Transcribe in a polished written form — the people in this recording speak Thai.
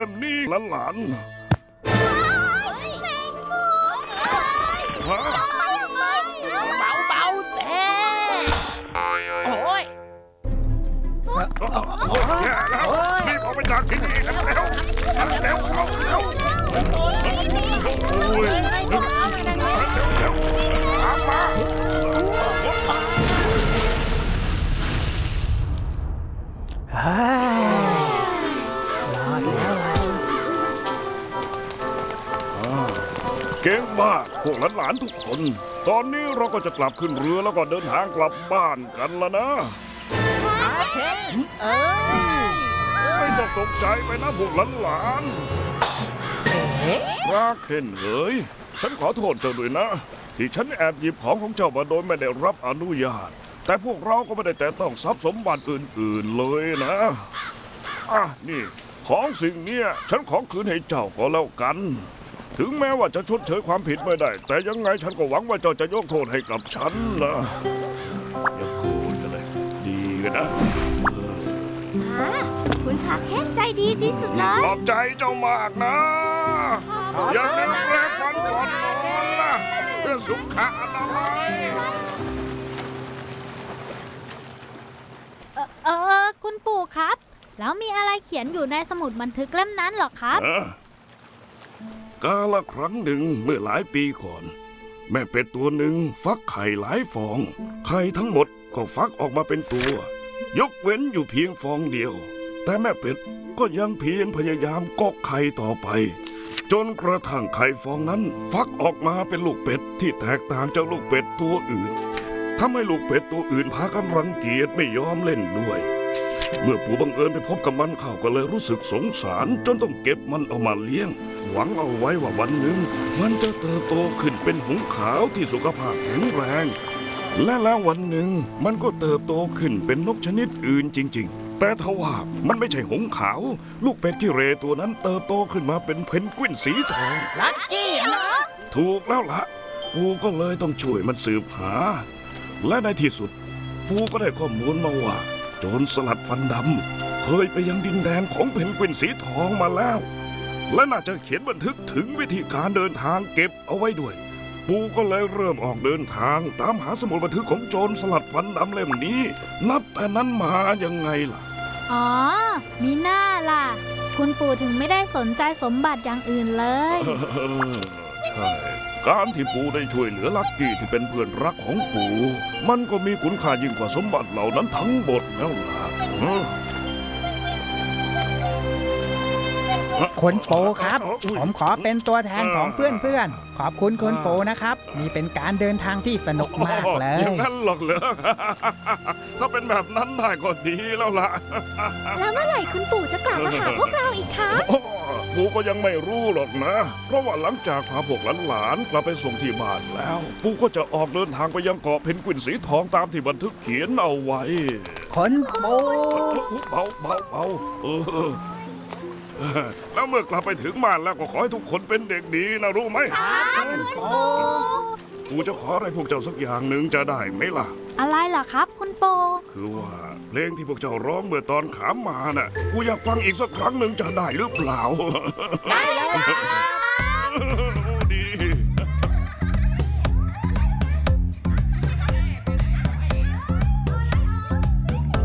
นี่หลานฮะเบาๆแต่โอ้ยแย่แล้วรีบออกไปจากที่นี่แล้วเข้าโอ้ยตามมารอดแล้วเก่งมากพวกหลานๆทุกคนตอนนี้เราก็จะกลับขึ้นเรือแล้วก็เดินทางกลับบ้านกันแล้วนะไม่ต้องตกใจไปนะพวกหลานๆราเคนเอ๋ยฉันขอโทษเจ้าด้วยนะที่ฉันแอบหยิบของของเจ้ามาโดยไม่ได้รับอนุญาตแต่พวกเราก็ไม่ได้แต่ต้องทรัพย์สมบัติอื่นๆเลยนะนี่ของสิ่งนี้ฉันขอคืนให้เจ้าก็แล้วกันถึงแม้ว่าจะชดเชยความผิดไม่ได้แต่ยังไงฉันก็หวังว่าเจ้าจะยกโทษให้กับฉันนะอย่าคูดอะไรดีกันนะคุณขาแค้นใจดีที่สุดเลยขอบใจเจ้ามากนะอย่าลืมแปรงฟันก่อนนอนนะเพื่อสุขอนามัยคุณปู่ครับแล้วมีอะไรเขียนอยู่ในสมุดบันทึกเล่มนั้นหรอครับกาลครั้งหนึ่งเมื่อหลายปีก่อนแม่เป็ดตัวหนึ่งฟักไข่หลายฟองไข่ทั้งหมดก็ฟักออกมาเป็นตัวยกเว้นอยู่เพียงฟองเดียวแต่แม่เป็ดก็ยังเพียรพยายามกกไข่ต่อไปจนกระทั่งไข่ฟองนั้นฟักออกมาเป็นลูกเป็ดที่แตกต่างจากลูกเป็ดตัวอื่นทำให้ลูกเป็ดตัวอื่นพากันรังเกียจไม่ยอมเล่นด้วยเมื่อปู่บังเอิญไปพบกับมันเข้าก็เลยรู้สึกสงสารจนต้องเก็บมันเอามาเลี้ยงหวังเอาไว้ว่าวันหนึ่งมันจะเติบโตขึ้นเป็นหงส์ขาวที่สุขภาพแข็งแรงและแล้ววันหนึ่งมันก็เติบโตขึ้นเป็นนกชนิดอื่นจริงๆแต่ทว่ามันไม่ใช่หงส์ขาวลูกเป็ดที่เรตัวนั้นเติบโตขึ้นมาเป็นเพนกวินสีทองลักกี้เหรอถูกแล้วล่ะปู่ก็เลยต้องช่วยมันสืบหาและในที่สุดปู่ก็ได้ข้อมูลมาว่าโจรสลัดฟันดำเคยไปยังดินแดนของเพนกวินสีทองมาแล้วและน่าจะเขียนบันทึกถึงวิธีการเดินทางเก็บเอาไว้ด้วยปู่ก็เลยเริ่มออกเดินทางตามหาสมุดบันทึกของโจรสลัดฟันดำเล่มนี้นับแต่นั้นมายังไงล่ะอ๋อมีหน้าล่ะคุณปู่ถึงไม่ได้สนใจสมบัติอย่างอื่นเลยใช่การที่ปู่ได้ช่วยเหลือลักกี้ที่เป็นเพื่อนรักของปู่มันก็มีคุณค่ายิ่งกว่าสมบัติเหล่านั้นทั้งหมดแล้วล่ะคุณปู่ครับผมขอเป็นตัวแทนของเพื่อนๆขอบคุณคุณปู่นะครับนี่เป็นการเดินทางที่สนุกมากเลยอย่างนั้นหรอกเหรอถ้าเป็นแบบนั้นได้ก็ดีแล้วล่ะแล้วเมื่อไหร่คุณปู่จะกลับมาหาพวกเราอีกคะปู่ก็ยังไม่รู้หรอกนะเพราะว่าหลังจากพาพวกหลานๆกลับไปส่งที่บ้านแล้วปู่ก็จะออกเดินทางไปยังเกาะเพนกวินสีทองตามที่บันทึกเขียนเอาไว้คุณปู่เบาแล้วเมื่อกลับไปถึงบ้านแล้วก็ขอให้ทุกคนเป็นเด็กดีนะรู้ไหมปู่จะขออะไรพวกเจ้าสักอย่างหนึ่งจะได้ไหมล่ะอะไรล่ะครับคุณปู่คือว่าเพลงที่พวกเจ้าร้องเมื่อตอนขามมาน่ะกูอยากฟังอีกสักครั้งหนึ่งจะได้หรือเปล่าได้แล้ว